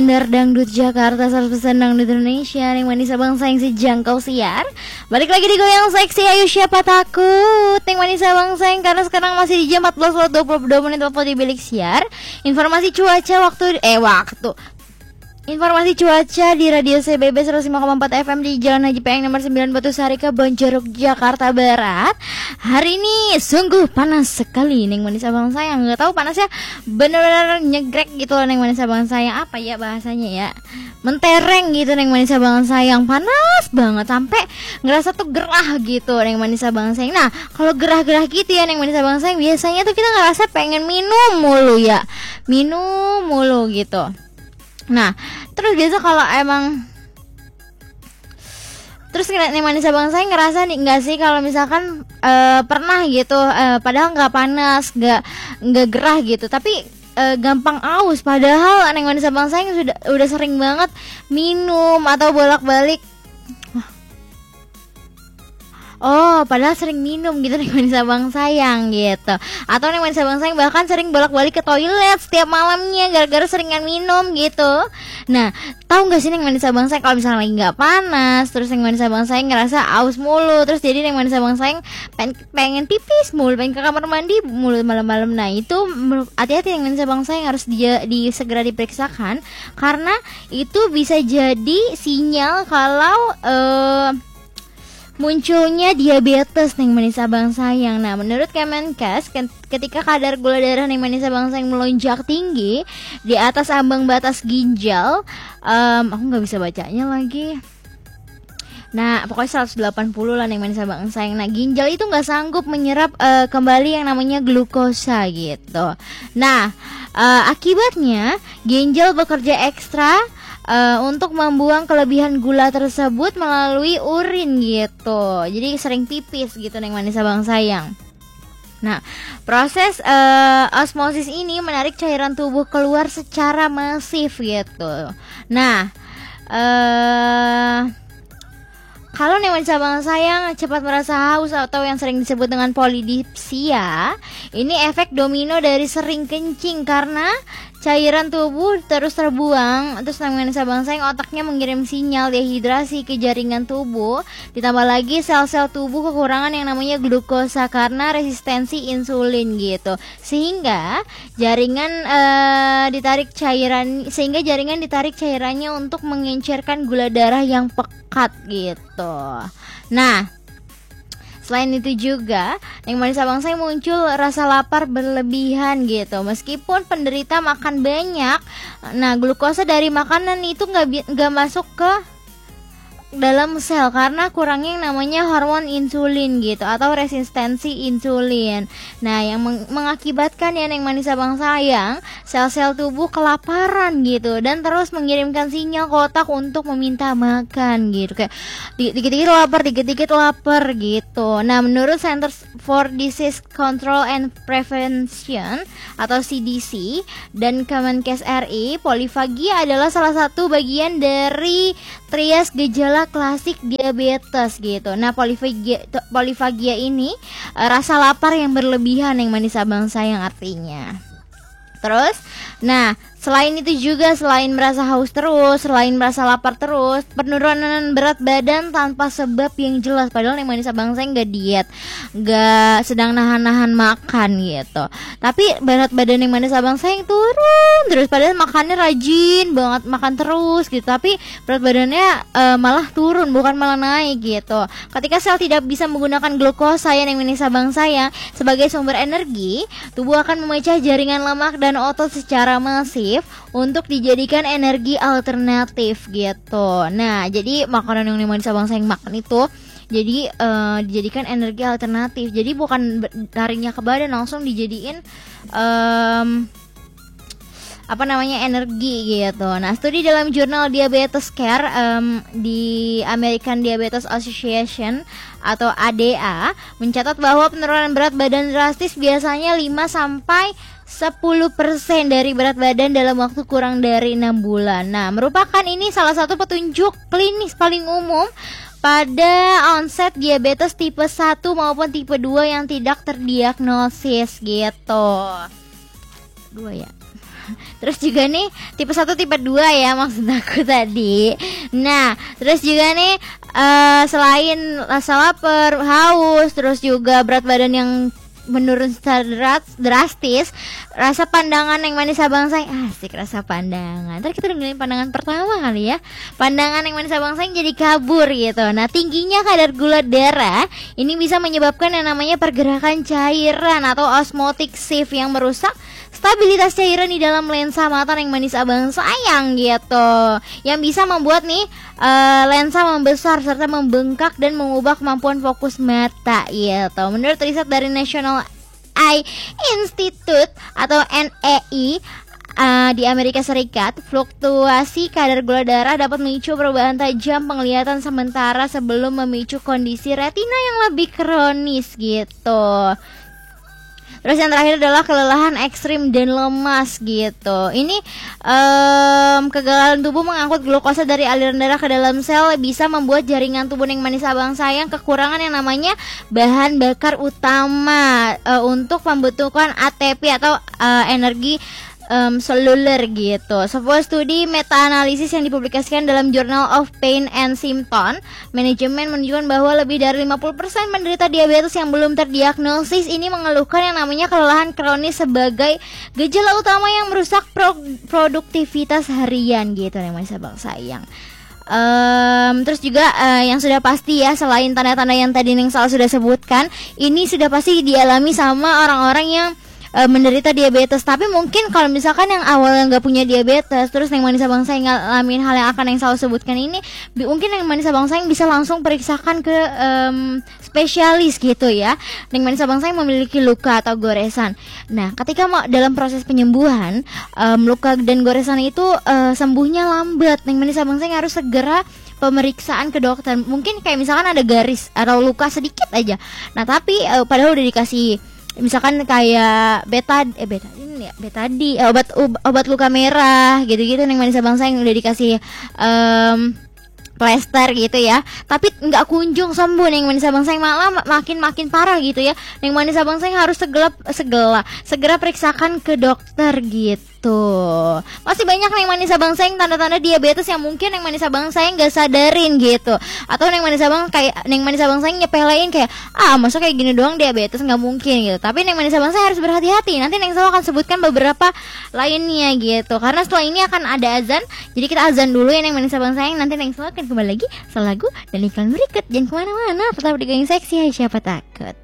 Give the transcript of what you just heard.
Bener dangdut Jakarta 100% dangdut Indonesia yang manis abang sayang sejangkau siar. Balik lagi di Goyang Seksi, ayo siapa takut yang manis abang sayang. Karena sekarang masih di jam 14:22 waktu di bilik siar. Informasi cuaca Informasi cuaca di Radio CBB 105,4 FM di Jalan Haji Payeng nomor 9 Batu Sari Kebonjeruk Jakarta Barat. Hari ini sungguh panas sekali Neng manis abang sayang. Gak tahu panasnya bener-bener nyegrek gitu loh Neng manis abang sayang. Apa ya bahasanya ya, mentereng gitu Neng manis abang sayang. Panas banget sampai ngerasa tuh gerah gitu Neng manis abang sayang. Nah kalau gerah-gerah gitu ya Neng manis abang sayang, biasanya tuh kita ngerasa pengen minum mulu ya, minum mulu gitu. Nah, terus biasa kalau emang nih manis abang saya ngerasa nih nggak sih kalau misalkan pernah gitu, padahal nggak panas, nggak gerah gitu, tapi gampang aus. Padahal nih manis abang saya udah sering banget minum atau bolak-balik. Oh, padahal sering minum gitu Neng manis abang sayang gitu. Atau Neng manis abang sayang bahkan sering bolak-balik ke toilet setiap malamnya gara-gara seringan minum gitu. Nah, tahu nggak sih Neng manis abang sayang kalau misalnya lagi nggak panas, terus Neng manis abang sayang ngerasa aus mulu, terus jadi Neng manis abang sayang pengen pipis mulu, pengen ke kamar mandi mulu malam-malam. Nah, itu hati-hati Neng manis abang sayang, harus segera diperiksakan karena itu bisa jadi sinyal kalau munculnya diabetes Neng manis abang sayang. Nah menurut Kemenkes, ketika kadar gula darah Neng manis abang sayang melonjak tinggi di atas ambang batas ginjal, aku nggak bisa bacanya lagi. Nah pokoknya 180 lah Neng manis abang sayang. Nah ginjal itu nggak sanggup menyerap kembali yang namanya glukosa gitu. Nah akibatnya ginjal bekerja ekstra untuk membuang kelebihan gula tersebut melalui urin gitu. Jadi sering pipis gitu Neng manis abang sayang. Nah, proses osmosis ini menarik cairan tubuh keluar secara masif gitu. Nah, kalau Neng manis abang sayang cepat merasa haus atau yang sering disebut dengan polidipsia, ini efek domino dari sering kencing karena cairan tubuh terus terbuang. Terus Neng manis abang sayang, otaknya mengirim sinyal dehidrasi ke jaringan tubuh. Ditambah lagi sel-sel tubuh kekurangan yang namanya glukosa karena resistensi insulin gitu. Sehingga jaringan ditarik cairannya untuk mengencerkan gula darah yang pekat gitu. Nah, selain itu juga Neng manis abang saya muncul rasa lapar berlebihan gitu. Meskipun penderita makan banyak, nah glukosa dari makanan itu nggak masuk ke dalam sel karena kurangnya yang namanya hormon insulin gitu atau resistensi insulin. Nah yang mengakibatkan ya Neng manis abang sayang, sel-sel tubuh kelaparan gitu dan terus mengirimkan sinyal ke otak untuk meminta makan gitu, kayak dikit-dikit lapar gitu. Nah menurut Centers for Disease Control and Prevention atau CDC dan Kemenkes RI, polifagia adalah salah satu bagian dari trias gejala klasik diabetes gitu. Nah polifagia ini rasa lapar yang berlebihan yang manis abang sayang artinya. Terus, nah selain itu juga, selain merasa haus terus, selain merasa lapar terus, penurunan berat badan tanpa sebab yang jelas. Padahal yang manis abang saya nggak diet, nggak sedang nahan-nahan makan gitu, tapi berat badan yang manis abang saya yang turun terus. Padahal makannya rajin banget, makan terus gitu, tapi berat badannya malah turun bukan malah naik gitu. Ketika sel tidak bisa menggunakan glukosa yang manis abang saya sebagai sumber energi, tubuh akan memecah jaringan lemak dan otot secara masif untuk dijadikan energi alternatif gitu. Nah jadi makanan yang manis abang sayang makan itu jadi dijadikan energi alternatif. Jadi bukan taringnya ke badan, langsung dijadiin energi gitu. Nah studi dalam jurnal Diabetes Care di American Diabetes Association atau ADA mencatat bahwa penurunan berat badan drastis biasanya 5-10% dari berat badan dalam waktu kurang dari 6 bulan. Nah merupakan ini salah satu petunjuk klinis paling umum pada onset diabetes tipe 1 maupun tipe 2 yang tidak terdiagnosis gitu. 2 ya. Terus juga nih tipe 1 tipe 2 ya maksud aku tadi. Nah, terus juga nih selain rasa lapar, haus, terus juga berat badan yang menurun secara drastis, rasa pandangan yang manis abang say, asik rasa pandangan. Ntar kita dengerin pandangan pertama kali ya. Pandangan yang manis abang say jadi kabur gitu. Nah, tingginya kadar gula darah ini bisa menyebabkan yang namanya pergerakan cairan atau osmotic sieve yang merusak stabilitas cairan di dalam lensa mata yang manis abang sayang gitu, yang bisa membuat nih lensa membesar serta membengkak dan mengubah kemampuan fokus mata gitu. Menurut riset dari National Eye Institute atau NEI di Amerika Serikat, fluktuasi kadar gula darah dapat memicu perubahan tajam penglihatan sementara sebelum memicu kondisi retina yang lebih kronis gitu. Terus yang terakhir adalah kelelahan ekstrim dan lemas gitu. Ini kegagalan tubuh mengangkut glukosa dari aliran darah ke dalam sel bisa membuat jaringan tubuh yang manis abang sayang kekurangan yang namanya bahan bakar utama untuk pembentukan ATP atau energi seluler gitu. Sebuah studi meta-analisis yang dipublikasikan dalam Journal of Pain and Symptom Management menunjukkan bahwa lebih dari 50% penderita diabetes yang belum terdiagnosis ini mengeluhkan yang namanya kelelahan kronis sebagai gejala utama yang merusak produktivitas harian gitu nih mas abang sayang. Terus juga yang sudah pasti ya, selain tanda-tanda yang tadi Neng Sal sudah sebutkan, ini sudah pasti dialami sama orang-orang yang menderita diabetes. Tapi mungkin kalau misalkan yang awalnya nggak punya diabetes, terus Neng Manisa Bangsa yang ngalamin hal yang akan Neng Sal sebutkan ini, mungkin Neng Manisa Bangsa yang bisa langsung periksakan ke spesialis gitu ya. Neng Manisa Bangsa yang memiliki luka atau goresan. Nah, ketika dalam proses penyembuhan, luka dan goresan itu sembuhnya lambat. Neng Manisa Bangsa yang harus segera pemeriksaan ke dokter. Mungkin kayak misalkan ada garis atau luka sedikit aja. Nah, tapi padahal udah dikasih misalkan kayak betadine ya, obat luka merah gitu-gitu yang Manisa Bangsa yang udah dikasih plester gitu ya, tapi nggak kunjung sembuh nih Manisa Bangsa yang malah makin parah gitu ya. Ning Manisa Bangsa yang harus segera periksakan ke dokter gitu. Masih banyak nih Manisa Bangsa yang tanda-tanda diabetes yang mungkin Neng Manisa Bangsa yang nggak sadarin gitu, atau Neng Manisa Bangsa yang nyepelein kayak masa kayak gini doang diabetes, nggak mungkin gitu. Tapi Neng Manisa Bangsa harus berhati-hati. Nanti Neng Sal akan sebutkan beberapa lainnya gitu, karena setelah ini akan ada azan. Jadi kita azan dulu ya Neng Manisa Bangsa yang nanti Neng Sal akan kembali lagi setelah lagu dan iklan berikut. Jangan kemana-mana, tetap di Going Seksi, siapa takut.